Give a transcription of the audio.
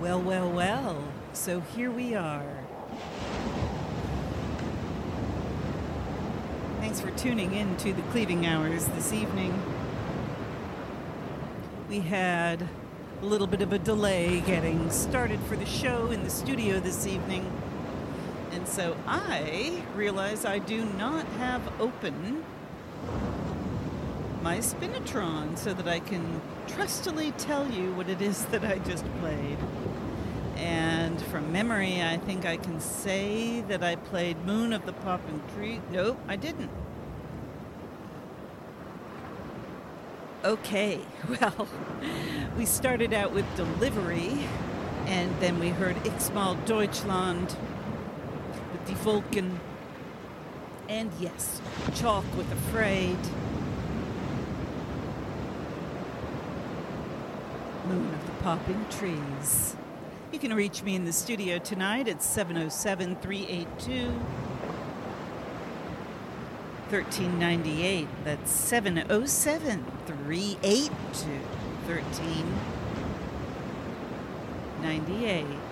Well, well, well. So here we are. Thanks for tuning in to the Cleaving Hours this evening. We had a little bit of a delay getting started for the show in the studio this evening. And so I realize I do not have open my Spinitron so that I can trustily tell you what it is that I just played. And from memory, I think I can say that I played Moon of the Popping Tree. Nope, I didn't. Okay, well, we started out with Delivery, and then we heard Ich mal Deutschland with Die Volken, and yes, Chalk with Afraid. Moon of the Popping Trees. You can reach me in the studio tonight at 707-382-1398. That's 707-382-1398.